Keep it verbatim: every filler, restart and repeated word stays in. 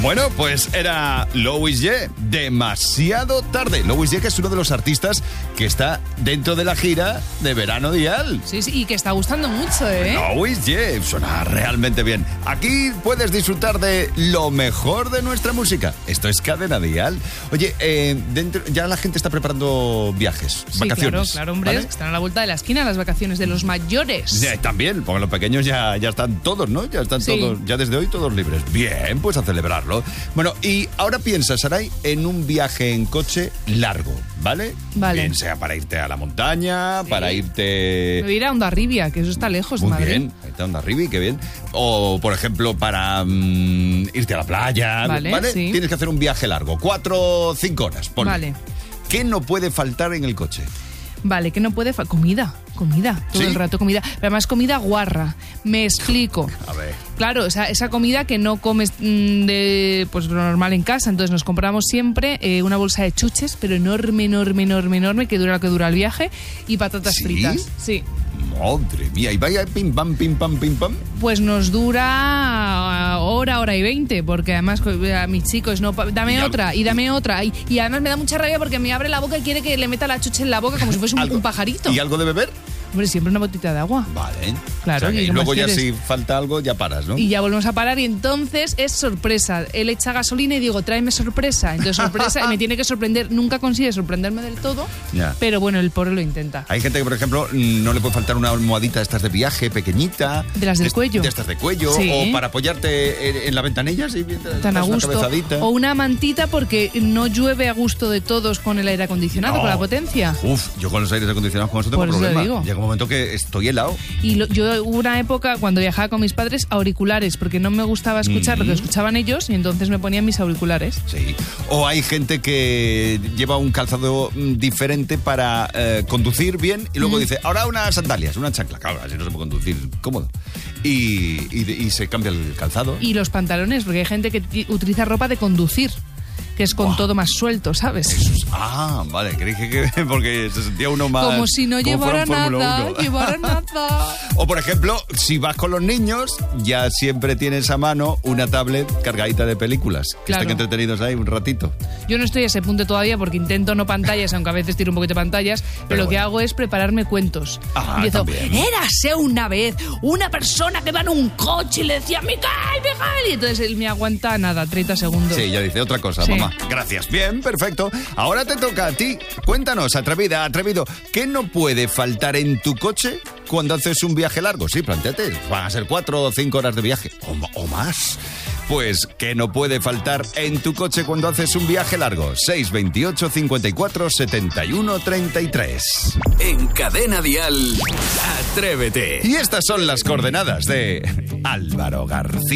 Bueno, pues era Louis J, demasiado tarde. Louis J, que es uno de los artistas que está dentro de la gira de Verano Dial. Sí, sí, y que está gustando mucho, ¿eh? Louis J, suena realmente bien. Aquí puedes disfrutar de lo mejor de nuestra música. Esto es Cadena Dial. Oye, eh, dentro, ya la gente está preparando viajes, sí, vacaciones. Claro, claro, hombre, ¿vale? Es que están a la vuelta de la esquina las vacaciones de los mayores. Sí, también, porque los pequeños ya, ya están todos, ¿no? Ya están sí. todos, ya desde hoy todos libres. Bien, pues a celebrarlo. Bueno, y ahora piensa, Saray, en un viaje en coche largo, ¿vale? Vale. Bien sea para irte a la montaña, sí. para irte... Me voy a ir a Hondarribia, que eso está lejos Muy de Madrid. Bien, irte a Hondarribia, qué bien. O, por ejemplo, para um, irte a la playa, ¿vale? ¿vale? Sí. Tienes que hacer un viaje largo, cuatro o cinco horas, ponle. Vale. ¿Qué no puede faltar en el coche? Vale, que no puede faltar... Comida, comida, todo ¿Sí? el rato comida. Pero además comida guarra. Me explico. A ver. Claro, o sea, esa comida que no comes mmm, de pues lo normal en casa. Entonces nos compramos siempre eh, una bolsa de chuches, pero enorme, enorme, enorme, enorme, que dura lo que dura el viaje, y patatas ¿Sí? fritas. Sí. Madre mía, ¿y vaya pim pam, pim pam, pim pam? Pues nos dura hora, hora y veinte, porque además a mis chicos, no, dame y otra, y dame otra. Y, y además me da mucha rabia porque me abre la boca y quiere que le meta la chuche en la boca como si fuese un, un pajarito. ¿Y algo de beber? Hombre, siempre una botita de agua. Vale. Claro. O sea, y y luego ya quieres? si falta algo, ya paras, ¿no? Y ya volvemos a parar y entonces es sorpresa. Él echa gasolina y digo, tráeme sorpresa. Entonces sorpresa y me tiene que sorprender. Nunca consigue sorprenderme del todo, ya. Pero bueno, el pobre lo intenta. Hay gente que, por ejemplo, no le puede faltar una almohadita de estas de viaje, pequeñita. De las del de, cuello. De estas de cuello. Sí. O para apoyarte en, en la ventanilla, sí, tan a gusto. Cabezadita. O una mantita porque no llueve a gusto de todos con el aire acondicionado, no. con la potencia. Uf, yo con los aires acondicionados con eso tengo por eso problema. Digo. Llega un momento que estoy helado. Y lo, yo hubo una época cuando viajaba con mis padres auriculares, porque no me gustaba escuchar mm-hmm. lo que escuchaban ellos y entonces me ponían mis auriculares. Sí. O hay gente que lleva un calzado diferente para eh, conducir bien y luego mm. dice, ahora unas sandalias, una chancla. Claro, así no se puede conducir cómodo. Y, y, y se cambia el calzado. Y los pantalones, porque hay gente que t- utiliza ropa de conducir, que es con wow. todo más suelto, ¿sabes? Eso es, ah, vale, creí que porque se sentía uno más... Como si no llevara nada, llevara nada. O, por ejemplo, si vas con los niños, ya siempre tienes a mano una tablet cargadita de películas, que claro. estén entretenidos ahí un ratito. Yo no estoy a ese punto todavía porque intento no pantallas, aunque a veces tiro un poquito de pantallas, pero, pero lo bueno. que hago es prepararme cuentos. Ah, empiezo, también. érase una vez una persona que va en un coche y le decía, Micael, Micael, y entonces él me aguanta nada, treinta segundos. Sí, ya dice otra cosa, sí. mamá. Gracias. Bien, perfecto. Ahora te toca a ti. Cuéntanos, atrevida, atrevido, ¿qué no puede faltar en tu coche cuando haces un viaje largo? Sí, plantéate. Van a ser cuatro o cinco horas de viaje. O, o más. Pues, ¿qué no puede faltar en tu coche cuando haces un viaje largo? seis veintiocho, cincuenta y cuatro, setenta y uno, treinta y tres. En Cadena Dial, Atrévete. Y estas son las coordenadas de Álvaro García.